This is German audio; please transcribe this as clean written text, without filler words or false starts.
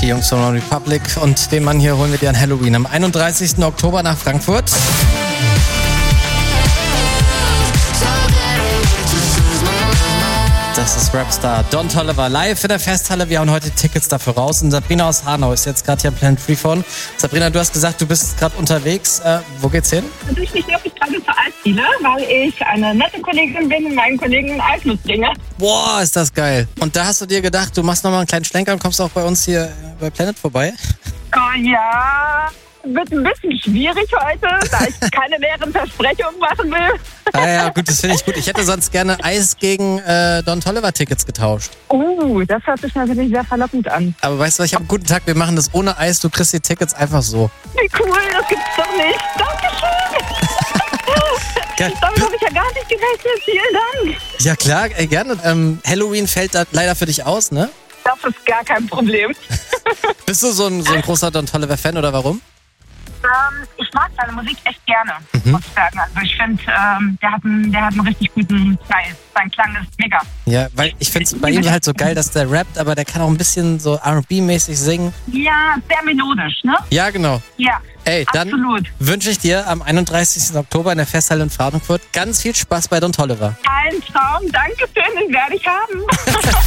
Die Jungs von One Republic und den Mann hier holen wir dir an Halloween am 31. Oktober nach Frankfurt. Das ist Rapstar Don Toliver live in der Festhalle. Wir haben heute Tickets dafür raus. Und Sabrina aus Hanau ist jetzt gerade hier am Planet Freephone. Sabrina, du hast gesagt, du bist gerade unterwegs. Wo geht's hin? Ich bin wirklich gerade zur Eisdiele, weil ich eine nette Kollegin bin und meinen Kollegen Eis mitbringe. Boah, ist das geil. Und da hast du dir gedacht, du machst nochmal einen kleinen Schlenker und kommst auch bei uns hier bei Planet vorbei? Oh ja, wird ein bisschen schwierig heute, da ich keine leeren Versprechungen machen will. Ja, gut, das finde ich gut. Ich hätte sonst gerne Eis gegen Don Toliver Tickets getauscht. Das hört sich natürlich sehr verlockend an. Aber weißt du was, ich habe einen guten Tag, wir machen das ohne Eis, du kriegst die Tickets einfach so. Wie cool, das gibt's doch nicht. Dankeschön. Damit habe ich ja gar nicht gerechnet. Vielen Dank. Ja klar, gerne. Halloween fällt da leider für dich aus, ne? Das ist gar kein Problem. Bist du so ein großer Don Toliver-Fan oder warum? Ich mag seine Musik echt gerne, muss ich sagen. Also ich finde, der hat einen richtig guten Style. Sein Klang ist mega. Ja, weil ich finde es bei ihm halt so geil, dass der rappt, aber der kann auch ein bisschen so R&B-mäßig singen. Ja, sehr melodisch, ne? Ja, genau. Ja, Ey, dann wünsche ich dir am 31. Oktober in der Festhalle in Frankfurt ganz viel Spaß bei Don Toliver. Ein Traum, danke schön, den werde ich haben.